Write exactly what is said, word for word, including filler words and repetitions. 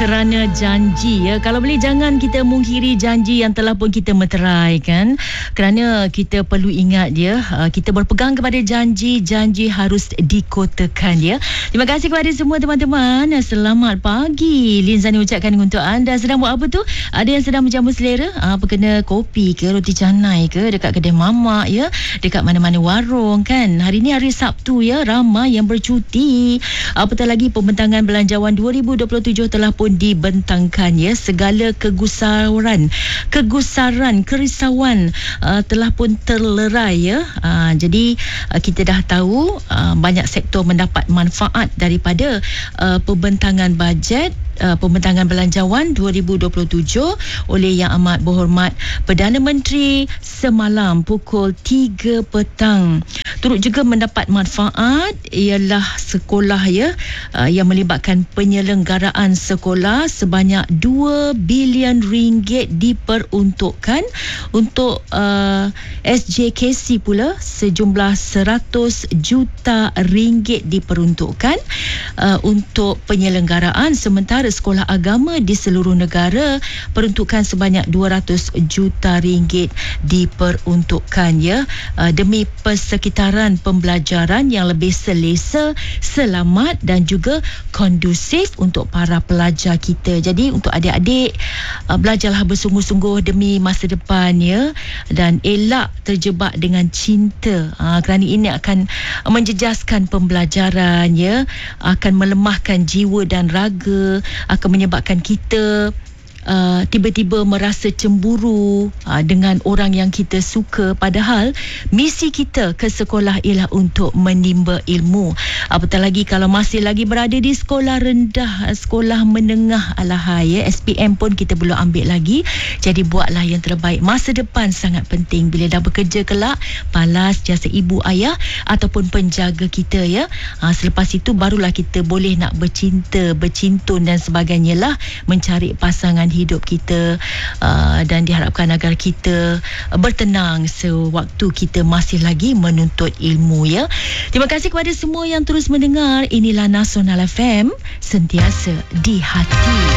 kerana janji ya. Kalau boleh jangan kita mungkiri janji yang telah pun kita meterai kan. Kerana kita perlu ingat ya, kita berpegang kepada janji, janji harus dikotakan ya. Terima kasih kepada semua teman-teman. Selamat pagi. Lin Zani ucapkan untuk anda. Sedang buat apa tu? Ada yang sedang menjamu selera? Apa kena kopi ke, roti canai ke, dekat kedai mamak ya, dekat mana-mana warung kan. Hari ni hari Sabtu ya, ramai yang bercuti. Apatah lagi pembentangan belanjawan dua ribu dua puluh tujuh telah pun dibentangkan ya. Segala kegusaran, kegusaran, kerisauan uh, telah pun terlerai ya. Uh, jadi uh, kita dah tahu uh, banyak sektor mendapat manfaat daripada uh, pembentangan bajet, Uh, pembentangan belanjawan dua ribu dua puluh tujuh oleh Yang Amat Berhormat Perdana Menteri semalam pukul tiga petang. Turut juga mendapat manfaat ialah sekolah ya, uh, yang melibatkan penyelenggaraan sekolah sebanyak dua bilion ringgit diperuntukkan untuk uh, S J K C pula sejumlah seratus juta ringgit diperuntukkan uh, untuk penyelenggaraan, sementara sekolah agama di seluruh negara peruntukan sebanyak dua ratus juta ringgit diperuntukkan ya, uh, demi persekitaran pembelajaran yang lebih selesa, selamat dan juga kondusif untuk para pelajar kita. Jadi untuk adik-adik, uh, belajarlah bersungguh-sungguh demi masa depan ya, dan elak terjebak dengan cinta, uh, kerana ini akan menjejaskan pembelajaran ya, akan melemahkan jiwa dan raga, akan menyebabkan kita Uh, tiba-tiba merasa cemburu uh, dengan orang yang kita suka, padahal misi kita ke sekolah ialah untuk menimba ilmu. Apatah lagi kalau masih lagi berada di sekolah rendah, sekolah menengah, alahai ya, S P M pun kita belum ambil lagi. Jadi buatlah yang terbaik. Masa depan sangat penting. Bila dah bekerja kelak, balas jasa ibu ayah ataupun penjaga kita ya. uh, Selepas itu barulah kita boleh nak bercinta, bercintun dan sebagainya lah, mencari pasangan hidup kita, uh, dan diharapkan agar kita uh, bertenang sewaktu kita masih lagi menuntut ilmu ya. Terima kasih kepada semua yang terus mendengar. Inilah Nasional F M, sentiasa di hati.